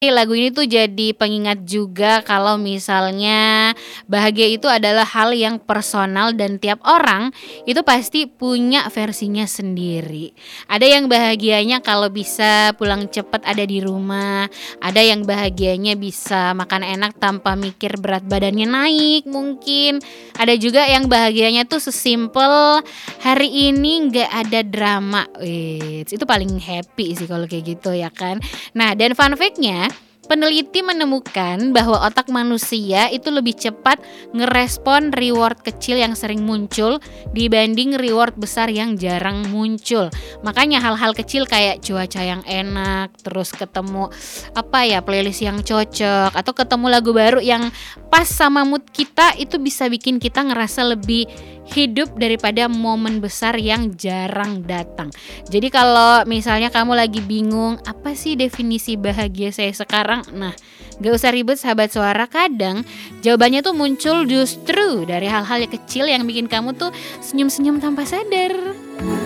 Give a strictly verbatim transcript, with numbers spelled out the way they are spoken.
Lagu ini tuh jadi pengingat juga kalau misalnya bahagia itu adalah hal yang personal dan tiap orang itu pasti punya versinya sendiri. Ada yang bahagianya kalau bisa pulang cepet ada di rumah, ada yang bahagianya bisa makan enak tanpa mikir berat badannya naik mungkin, ada juga yang bahagianya tuh sesimpel hari ini nggak ada drama, wits itu paling happy sih kalau kayak gitu ya kan. Nah dan fun fact-nya, peneliti menemukan bahwa otak manusia itu lebih cepat ngerespon reward kecil yang sering muncul dibanding reward besar yang jarang muncul. Makanya hal-hal kecil kayak cuaca yang enak, terus ketemu apa ya playlist yang cocok atau ketemu lagu baru yang pas sama mood kita itu bisa bikin kita ngerasa lebih hidup daripada momen besar yang jarang datang. Jadi kalau misalnya kamu lagi bingung apa sih definisi bahagia saya sekarang, nah gak usah ribet sahabat suara, kadang jawabannya tuh muncul justru dari hal-hal yang kecil yang bikin kamu tuh senyum-senyum tanpa sadar.